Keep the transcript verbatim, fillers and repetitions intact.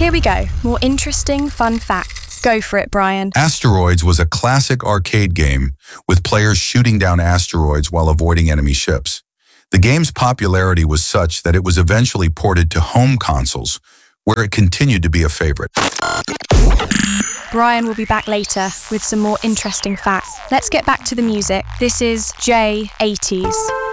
Here we go. More interesting, fun facts. Go for it, Brian. Asteroids was a classic arcade game with players shooting down asteroids while avoiding enemy ships. The game's popularity was such that it was eventually ported to home consoles, where it continued to be a favorite. Brian will be back later with some more interesting facts. Let's get back to the music. This is J eighties.